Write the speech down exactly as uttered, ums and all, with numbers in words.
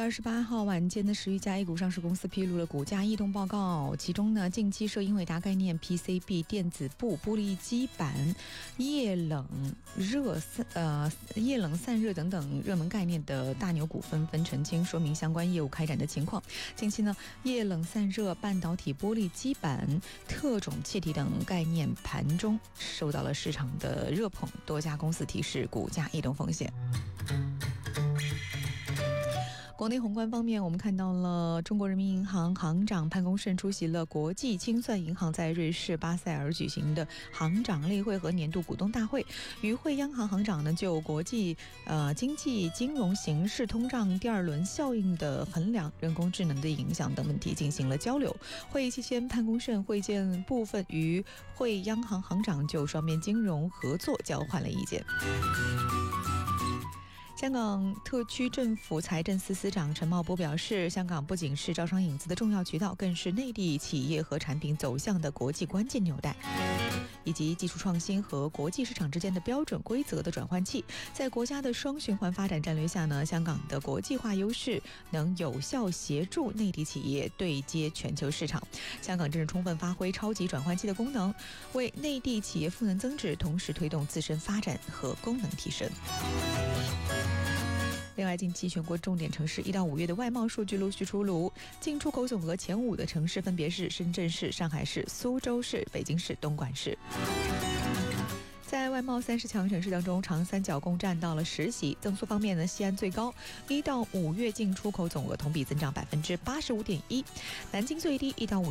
二十八号晚间的十余家 A 股上市公司披露了股价异动报告，其中呢，近期受英伟达概念、P C B 电子部、玻璃基板、液冷热散呃液冷散热等等热门概念的大牛股纷纷澄清，说明相关业务开展的情况。近期呢，液冷散热、半导体、玻璃基板、特种气体等概念盘中受到了市场的热捧，多家公司提示股价异动风险。国内宏观方面，我们看到了中国人民银行行长潘功胜出席了国际清算银行在瑞士巴塞尔举行的行长例会和年度股东大会，与会央行行长呢就国际呃经济金融形势、通胀第二轮效应的衡量、人工智能的影响等问题进行了交流。会议期间，潘功胜会见部分与会央行行长，就双边金融合作交换了意见。香港特区政府财政司司长陈茂波表示，香港不仅是招商引资的重要渠道，更是内地企业和产品走向的国际关键纽带，以及技术创新和国际市场之间的标准规则的转换器。在国家的双循环发展战略下呢，香港的国际化优势能有效协助内地企业对接全球市场。香港正是充分发挥超级转换器的功能，为内地企业赋能增值，同时推动自身发展和功能提升。另外，近期全国重点城市一到五月的外贸数据陆续出炉，进出口总额前五的城市分别是深圳市、上海市、苏州市、北京市、东莞市。在外贸三十强城市当中，长三角共占到了十席。增速方面呢，西安最高，一到五月进出口总额同比增长百分之八十五点一；南京最低，一到五